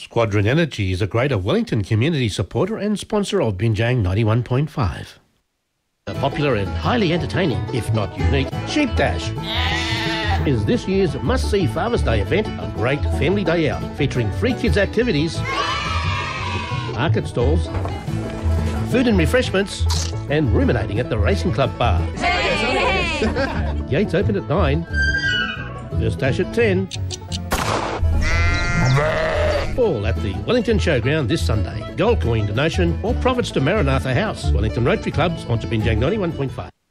Squadron Energy is a Greater Wellington community supporter and sponsor of Binjang 91.5. A popular and highly entertaining, if not unique, Sheep Dash is this year's must-see Father's Day event, a great family day out featuring free kids activities, market stalls, food and refreshments, and ruminating at the Racing Club bar. Gates open at 9, first dash at 10. All at the Wellington Showground this Sunday. Gold coin donation or profits to Maranatha House. Wellington Rotary Club, sponsor Binjang 91.5.